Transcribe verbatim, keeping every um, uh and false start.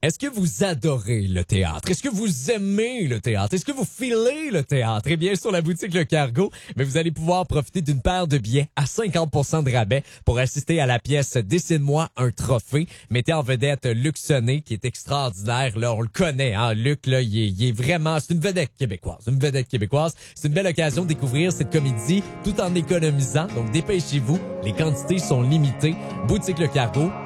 Est-ce que vous adorez le théâtre? Est-ce que vous aimez le théâtre? Est-ce que vous filez le théâtre? Eh bien, sur la boutique Le Cargo, mais vous allez pouvoir profiter d'une paire de billets à cinquante pour cent de rabais pour assister à la pièce Dessine-moi un trophée. Mettez en vedette Luc Sonnet, qui est extraordinaire. Là, on le connaît, hein? Luc, là, il est, il est vraiment, c'est une vedette québécoise. Une vedette québécoise. C'est une belle occasion de découvrir cette comédie tout en économisant. Donc, dépêchez-vous. Les quantités sont limitées. Boutique Le Cargo.